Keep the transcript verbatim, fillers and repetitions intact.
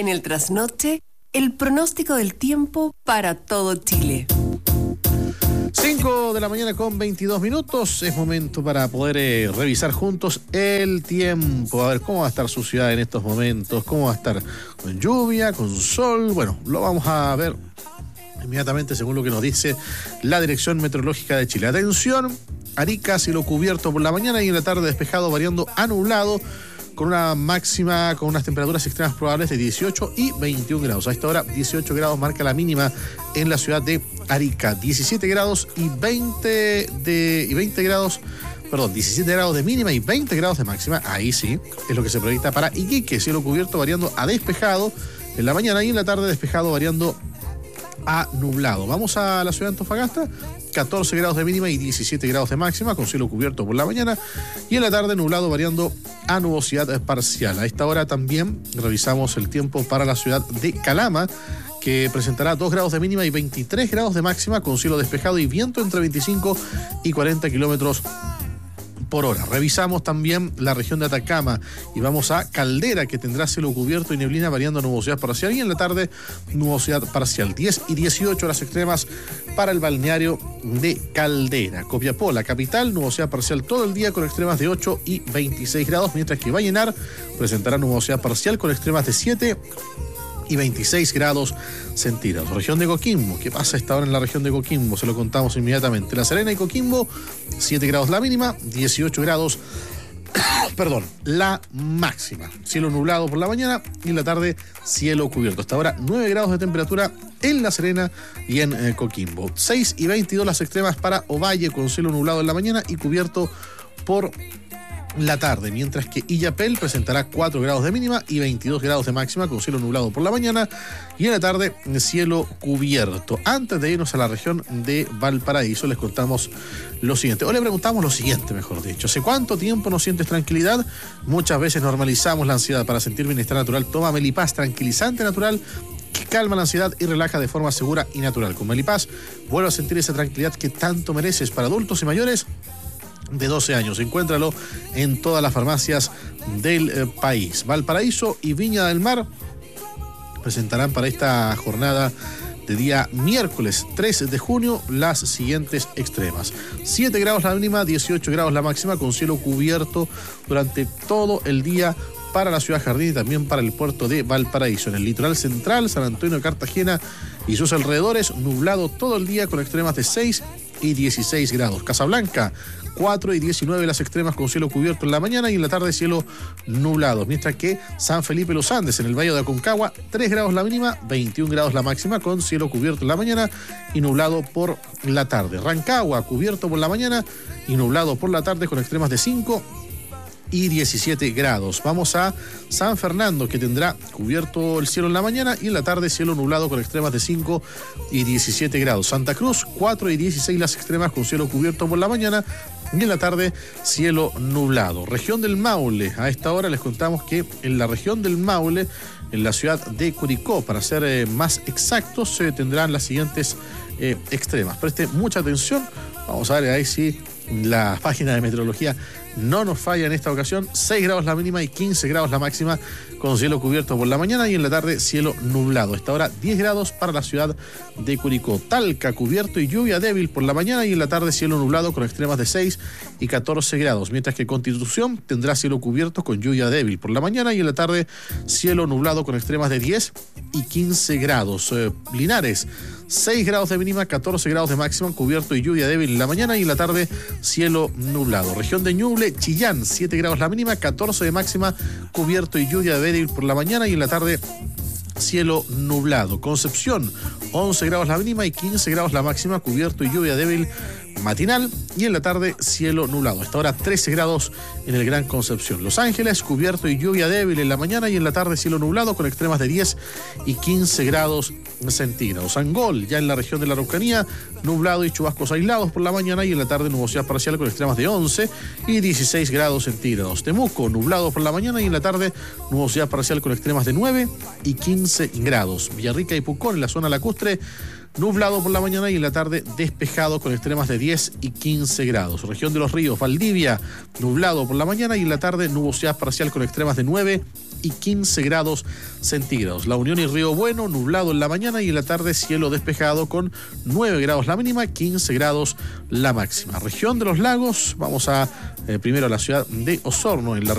En el trasnoche, el pronóstico del tiempo para todo Chile. cinco de la mañana con veintidós minutos. Es momento para poder eh, revisar juntos el tiempo. A ver cómo va a estar su ciudad en estos momentos. Cómo va a estar con lluvia, con sol. Bueno, lo vamos a ver inmediatamente según lo que nos dice la Dirección Meteorológica de Chile. Atención, Arica, cielo cubierto por la mañana y en la tarde despejado variando a nublado, con una máxima, con unas temperaturas extremas probables de dieciocho y veintiún grados. A esta hora, dieciocho grados marca la mínima en la ciudad de Arica. diecisiete grados y veinte de y veinte grados, perdón, diecisiete grados de mínima y veinte grados de máxima. Ahí sí, es lo que se proyecta para Iquique, cielo cubierto variando a despejado en la mañana y en la tarde despejado variando a nublado. Vamos a la ciudad de Antofagasta. catorce grados de mínima y diecisiete grados de máxima, con cielo cubierto por la mañana y en la tarde nublado variando a nubosidad parcial. A esta hora también revisamos el tiempo para la ciudad de Calama, que presentará dos grados de mínima y veintitrés grados de máxima, con cielo despejado y viento entre veinticinco y cuarenta kilómetros por hora. Revisamos también la región de Atacama y vamos a Caldera, que tendrá cielo cubierto y neblina variando a nubosidad parcial y en la tarde nubosidad parcial. diez y dieciocho horas extremas para el balneario de Caldera. Copiapó, la capital, nubosidad parcial todo el día con extremas de ocho y veintiséis grados, mientras que Vallenar presentará nubosidad parcial con extremas de siete y veintiséis grados centígrados. Región de Coquimbo, ¿qué pasa a esta hora en la región de Coquimbo? Se lo contamos inmediatamente. La Serena y Coquimbo, siete grados la mínima, dieciocho grados, perdón, la máxima. Cielo nublado por la mañana y en la tarde cielo cubierto. Hasta ahora nueve grados de temperatura en La Serena y en eh, Coquimbo. seis y veintidós las extremas para Ovalle, con cielo nublado en la mañana y cubierto por la tarde, mientras que Illapel presentará cuatro grados de mínima y veintidós grados de máxima, con cielo nublado por la mañana y en la tarde cielo cubierto. Antes de irnos a la región de Valparaíso, les contamos lo siguiente, o le preguntamos lo siguiente, mejor dicho. ¿Hace cuánto tiempo no sientes tranquilidad? Muchas veces normalizamos la ansiedad. Para sentir bienestar natural, toma Melipaz, tranquilizante natural que calma la ansiedad y relaja de forma segura y natural. Con Melipaz, vuelve a sentir esa tranquilidad que tanto mereces. Para adultos y mayores de doce años. Encuéntralo en todas las farmacias del eh, país. Valparaíso y Viña del Mar presentarán para esta jornada de día miércoles tres de junio las siguientes extremas. siete grados la mínima, dieciocho grados la máxima, con cielo cubierto durante todo el día para la ciudad Jardín y también para el puerto de Valparaíso. En el litoral central, San Antonio, Cartagena y sus alrededores, nublado todo el día con extremas de seis y dieciséis grados. Casablanca, cuatro y diecinueve las extremas, con cielo cubierto en la mañana y en la tarde cielo nublado, mientras que San Felipe Los Andes, en el Valle de Aconcagua, tres grados la mínima, veintiún grados la máxima, con cielo cubierto en la mañana y nublado por la tarde. Rancagua, cubierto por la mañana y nublado por la tarde, con extremas de cinco y diecisiete grados. Vamos a San Fernando, que tendrá cubierto el cielo en la mañana y en la tarde cielo nublado con extremas de cinco y diecisiete grados. Santa Cruz, cuatro y dieciséis las extremas, con cielo cubierto por la mañana y en la tarde cielo nublado. Región del Maule, a esta hora les contamos que en la región del Maule, en la ciudad de Curicó, para ser eh, más exactos, se eh, tendrán las siguientes eh, extremas. Preste mucha atención, vamos a ver ahí si la página de meteorología no nos falla en esta ocasión. seis grados la mínima y quince grados la máxima, con cielo cubierto por la mañana y en la tarde cielo nublado. Esta hora diez grados para la ciudad de Curicó. Talca, cubierto y lluvia débil por la mañana y en la tarde cielo nublado con extremas de seis y catorce grados, mientras que Constitución tendrá cielo cubierto con lluvia débil por la mañana y en la tarde cielo nublado con extremas de diez y quince grados. Eh, Linares, seis grados de mínima, catorce grados de máxima, cubierto y lluvia débil en la mañana y en la tarde cielo nublado. Región de Ñuble, Chillán, siete grados la mínima, catorce de máxima, cubierto y lluvia débil por la mañana y en la tarde cielo nublado. Concepción, once grados la mínima y quince grados la máxima, cubierto y lluvia débil matinal y en la tarde cielo nublado. Hasta ahora trece grados en el Gran Concepción. Los Ángeles, cubierto y lluvia débil en la mañana y en la tarde cielo nublado con extremas de diez y quince grados centígrados. Angol, ya en la región de la Araucanía, nublado y chubascos aislados por la mañana y en la tarde nubosidad parcial con extremas de once y dieciséis grados centígrados. Temuco, nublado por la mañana y en la tarde nubosidad parcial con extremas de nueve y quince grados. Villarrica y Pucón, en la zona lacustre, nublado por la mañana y en la tarde despejado con extremas de diez y quince grados. Región de los Ríos, Valdivia, nublado por la mañana y en la tarde nubosidad parcial con extremas de nueve y quince grados centígrados. La Unión y Río Bueno, nublado en la mañana y en la tarde cielo despejado con nueve grados la mínima, quince grados la máxima. Región de los Lagos, vamos a eh, primero a la ciudad de Osorno, en la